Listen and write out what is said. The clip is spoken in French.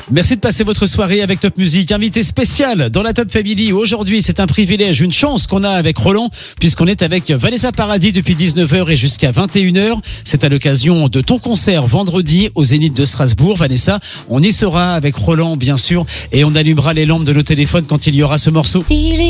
Merci de passer votre soirée avec Top Music. Invité spécial dans la Top Family. Aujourd'hui, c'est un privilège, une chance qu'on a avec Roland, puisqu'on est avec Vanessa Paradis depuis 19h et jusqu'à 21h. C'est à l'occasion de ton concert vendredi au Zénith de Strasbourg. Vanessa, on y sera avec Roland, bien sûr, et on allumera les lampes de nos téléphones quand il y aura ce morceau.